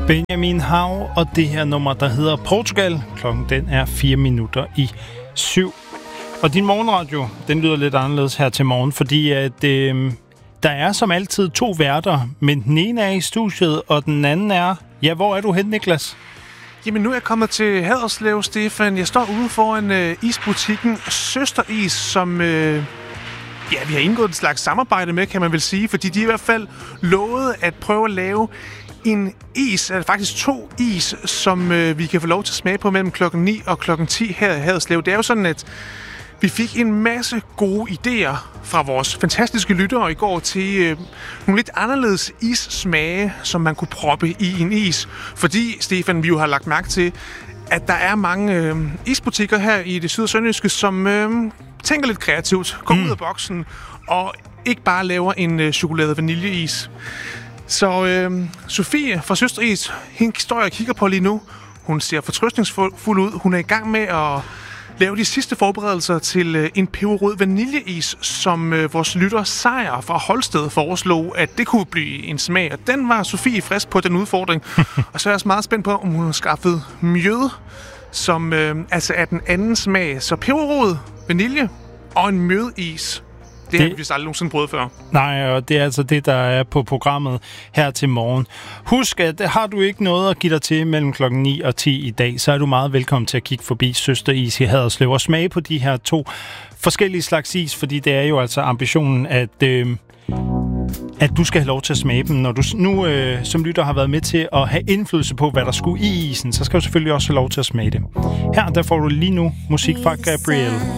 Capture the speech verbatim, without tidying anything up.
Benjamin Hav og det her nummer, der hedder Portugal. Klokken den er fire minutter i syv. Og din morgenradio, den lyder lidt anderledes her til morgen, fordi at øh, der er som altid to værter, men den ene er i studiet, og den anden er... Ja, hvor er du hen, Niklas? Jamen, nu er jeg kommet til Haderslev, Stefan. Jeg står ude foran øh, isbutikken Søsteris, som øh, ja, vi har indgået et slags samarbejde med, kan man vel sige, fordi de i hvert fald lovede at prøve at lave en is, eller faktisk to is, som øh, vi kan få lov til at smage på mellem klokken ni og klokken ti her i Haderslev. Det er jo sådan, at vi fik en masse gode idéer fra vores fantastiske lyttere i går til øh, nogle lidt anderledes issmage, som man kunne proppe i en is. Fordi, Stefan, vi jo har lagt mærke til, at der er mange øh, isbutikker her i det syd- og sønderjyske, som øh, tænker lidt kreativt, går mm. ud af boksen og ikke bare laver en øh, chokolade-vaniljeis. Så øh, Sofie fra Søsteris, hende står jeg og kigger på lige nu. Hun ser fortrøstningsfuld ud. Hun er i gang med at lave de sidste forberedelser til øh, en peberrød vaniljeis, som øh, vores lytter Sejr fra Holsted foreslog, at det kunne blive en smag. Og den var Sofie frisk på, den udfordring. Og så er jeg også meget spændt på, om hun har skaffet mjød, som øh, altså er den anden smag. Så peberrød, vanilje og en mjødis. Det har vi vist aldrig nogensinde prøvet før. Nej, og det er altså det, der er på programmet her til morgen. Husk, at har du ikke noget at give dig til mellem klokken ni og ti i dag, så er du meget velkommen til at kigge forbi Søsteris i Haderslev og smage på de her to forskellige slags is, fordi det er jo altså ambitionen, at, øh, at du skal have lov til at smage dem. Når du nu øh, som lytter har været med til at have indflydelse på, hvad der skulle i isen, så skal du selvfølgelig også have lov til at smage det. Her der får du lige nu musik fra Gabrielle.